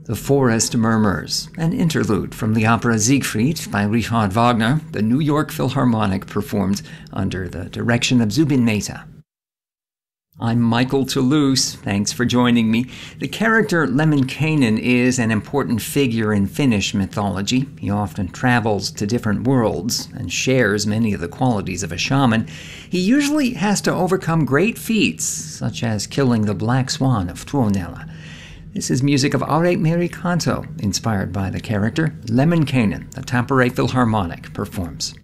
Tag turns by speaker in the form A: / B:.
A: The Forest Murmurs, an interlude from the opera Siegfried by Richard Wagner, the New York Philharmonic performed under the direction of Zubin Mehta. I'm Michael Toulouse. Thanks for joining me. The character Lemminkainen is an important figure in Finnish mythology. He often travels to different worlds and shares many of the qualities of a shaman. He usually has to overcome great feats, such as killing the Black Swan of Tuonela. This is music of Aure Merikanto, inspired by the character. Lemminkainen, the Tampere Philharmonic, performs.